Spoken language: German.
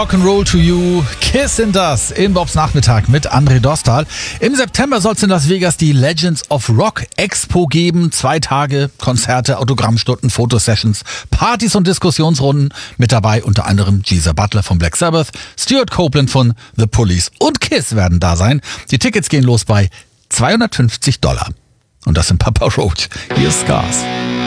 Rock'n'Roll to You, Kiss in das im Bobs Nachmittag mit André Dostal. Im September soll es in Las Vegas die Legends of Rock Expo geben. 2 Tage, Konzerte, Autogrammstunden, Fotosessions, Partys und Diskussionsrunden. Mit dabei unter anderem Geezer Butler von Black Sabbath, Stuart Copeland von The Police und Kiss werden da sein. Die Tickets gehen los bei $250. Und das sind Papa Roach. Hier ist Scars.